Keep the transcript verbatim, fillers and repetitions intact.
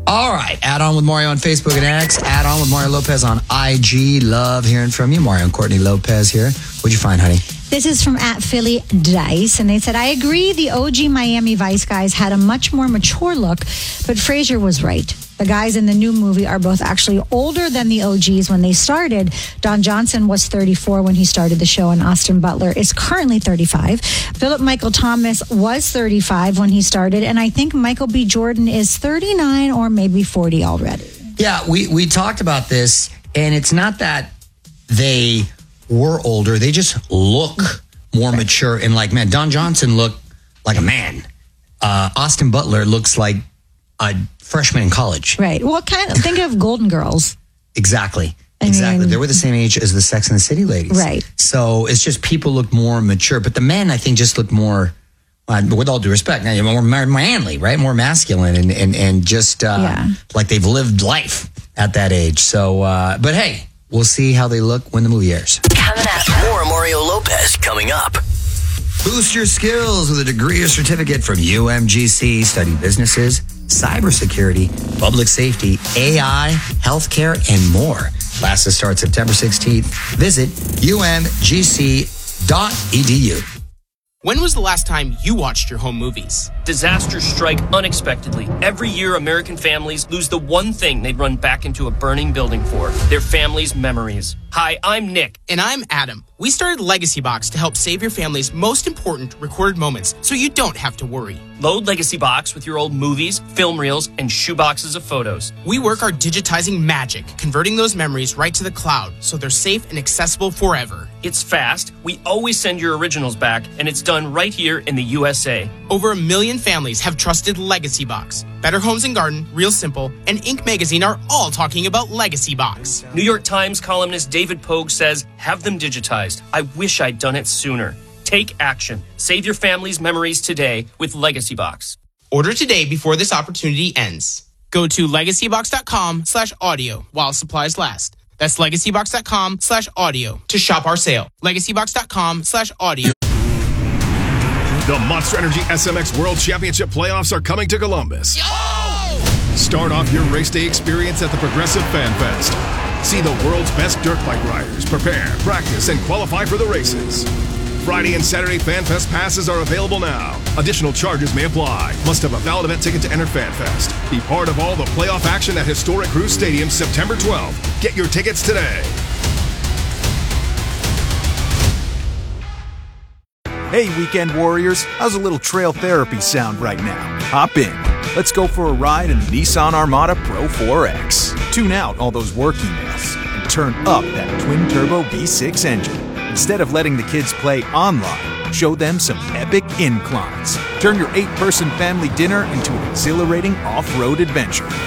All right. Add on with Mario on Facebook and X. Add on with Mario Lopez on I G. Love hearing from you. Mario and Courtney Lopez here. What'd you find, honey? This is from at Philly Dice, and they said, I agree the O G Miami Vice guys had a much more mature look, but Frasier was right. The guys in the new movie are both actually older than the O Gs when they started. Don Johnson was thirty-four when he started the show, and Austin Butler is currently thirty-five. Philip Michael Thomas was thirty-five when he started, and I think Michael B. Jordan is thirty-nine or maybe forty already. Yeah, we, we talked about this, and it's not that they were older. They just look more right. mature. And like, man, Don Johnson looked like a man. Uh, Austin Butler looks like a freshman in college. Right. Well, kind of think of Golden Girls. Exactly. I exactly. mean, they were the same age as the Sex and the City ladies. Right. So it's just people look more mature. But the men, I think, just look more, uh, with all due respect, now, more manly, right? More masculine and, and, and just uh, yeah. like they've lived life at that age. So, uh, but hey, we'll see how they look when the movie airs. Coming up. More Mario Lopez coming up. Boost your skills with a degree or certificate from U M G C. Study businesses, cybersecurity, public safety, A I, healthcare, and more. Classes start September sixteenth. Visit U M G C dot E D U. When was the last time you watched your home movies? Disasters strike unexpectedly. Every year, American families lose the one thing they'd run back into a burning building for, their family's memories. Hi, I'm Nick. And I'm Adam. We started Legacy Box to help save your family's most important recorded moments so you don't have to worry. Load Legacy Box with your old movies, film reels, and shoeboxes of photos. We work our digitizing magic, converting those memories right to the cloud so they're safe and accessible forever. It's fast, we always send your originals back, and it's done right here in the U S A. Over a million families have trusted Legacy Box. Better Homes and Garden, Real Simple, and Inc Magazine are all talking about Legacy Box. New York Times columnist David Pogue says, have them digitized. I wish I'd done it sooner. Take action. Save your family's memories today with Legacy Box. Order today before this opportunity ends. Go to legacybox.com slash audio while supplies last. That's legacybox.com slash audio to shop our sale. legacybox.com slash audio. The Monster Energy S M X World Championship playoffs are coming to Columbus. Yo! Start off your race day experience at the Progressive Fan Fest. See the world's best dirt bike riders prepare, practice, and qualify for the races. Friday and Saturday Fan Fest passes are available now. Additional charges may apply. Must have a valid event ticket to enter Fan Fest. Be part of all the playoff action at historic Cruise Stadium September twelfth. Get your tickets today. Hey, Weekend Warriors, how's a little trail therapy sound right now? Hop in. Let's go for a ride in the Nissan Armada Pro four X. Tune out all those work emails and turn up that twin-turbo V six engine. Instead of letting the kids play online, show them some epic inclines. Turn your eight-person family dinner into an exhilarating off-road adventure.